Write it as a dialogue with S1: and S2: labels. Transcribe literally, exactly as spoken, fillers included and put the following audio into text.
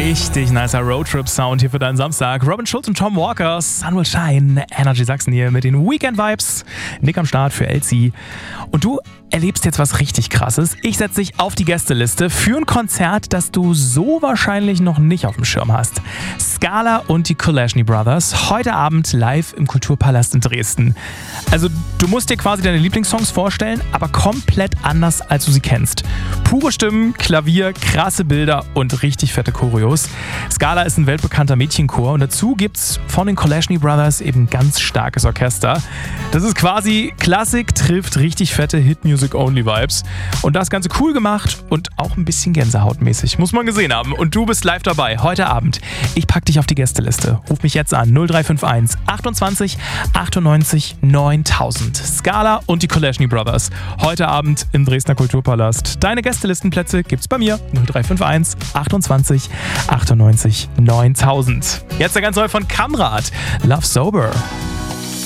S1: Richtig nicer Roadtrip-Sound hier für deinen Samstag. Robin Schulz und Tom Walker, Sun Will Shine, Energy Sachsen hier mit den Weekend-Vibes. Nick am Start für L C. Und du erlebst jetzt was richtig Krasses. Ich setze dich auf die Gästeliste für ein Konzert, das du so wahrscheinlich noch nicht auf dem Schirm hast. Scala und die Kolashny Brothers, heute Abend live im Kulturpalast in Dresden. Also du musst dir quasi deine Lieblingssongs vorstellen, aber komplett anders, als du sie kennst. Pure Stimmen, Klavier, krasse Bilder und richtig fette Choreos. Scala ist ein weltbekannter Mädchenchor und dazu gibt's von den Kolashny Brothers eben ganz starkes Orchester. Das ist quasi Klassik trifft richtig fette Hit-Music-Only-Vibes. Und das Ganze cool gemacht und auch ein bisschen gänsehautmäßig, muss man gesehen haben. Und du bist live dabei, heute Abend. Ich pack dich auf die Gästeliste. Ruf mich jetzt an null drei fünf eins achtundzwanzig achtundneunzig neuntausend. Scala und die Kolashny Brothers. Heute Abend im Dresdner Kulturpalast. Deine Gästelistenplätze gibt's bei mir. null drei fünf eins achtundzwanzig achtundneunzig neuntausend. Jetzt der ganz neu von Kamrat. Love Sober.